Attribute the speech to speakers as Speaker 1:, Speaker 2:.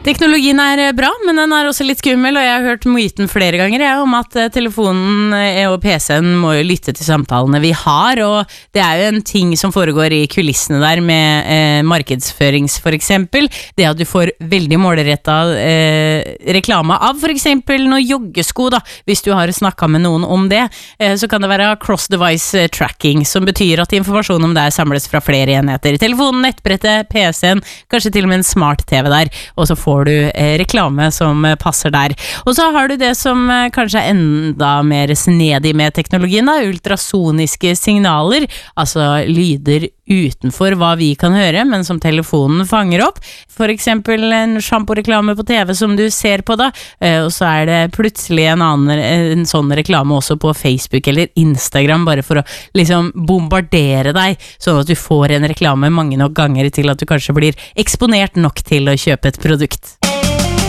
Speaker 1: Teknologien bra, men den også litt skummel, og jeg har hørt myten flere ganger om at telefonen og PC-en må jo lytte til samtalene vi har, og det jo en ting som foregår i kulissene der med markedsførings for eksempel, det at du får veldig målrettet reklame av for eksempel noen joggesko da, hvis du har snakket med noen om det, så kan det være cross-device tracking, som betyr at informasjon om det samles fra flere enheter. Telefonen, nettbrettet, PC-en, kanskje til og med en smart-TV der, og så får du reklame som passer der. Og så har du det som kanskje enda mer snedig med teknologien da, ultrasoniske signaler, altså lyder utenfor hva vi kan høre, men som telefonen fanger opp. For eksempel en shampoo-reklame på TV som du ser på da, og så det plutselig en sånn reklame også på Facebook eller Instagram, bare for å liksom bombardere deg, sånn at du får en reklame mange nok ganger til at du kanskje blir eksponert nok til å kjøpe et produkt.